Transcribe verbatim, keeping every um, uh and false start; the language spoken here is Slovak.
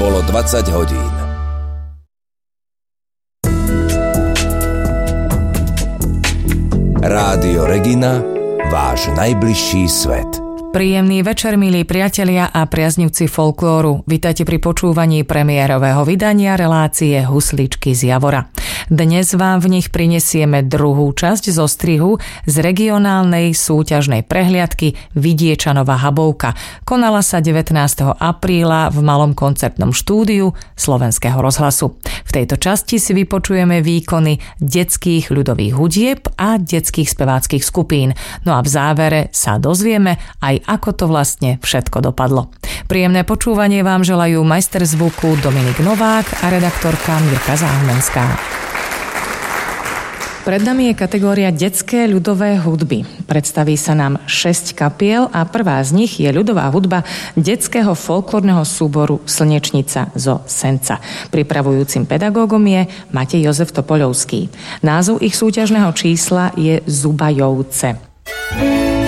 Bolo dvadsať hodín. Rádio Regina, váš najbližší svet. Príjemný večer, milí priatelia a priaznivci folklóru. Vítajte pri počúvaní premiérového vydania relácie Husličky z Javora. Dnes vám v nich prinesieme druhú časť zo strihu z regionálnej súťažnej prehliadky Vidiečanova Habovka. Konala sa devätnásteho apríla v malom koncertnom štúdiu Slovenského rozhlasu. V tejto časti si vypočujeme výkony detských ľudových hudieb a detských speváckych skupín. No a v závere sa dozvieme aj ako to vlastne všetko dopadlo. Príjemné počúvanie vám želajú majster zvuku Dominik Novák a redaktorka Mirka Záhmenská. Pred nami je kategória detské ľudové hudby. Predstaví sa nám šesť kapiel a prvá z nich je ľudová hudba detského folklórneho súboru Slnečnica zo Senca. Pripravujúcim pedagógom je Matej Jozef Topoľovský. Názov ich súťažného čísla je Zubajovce.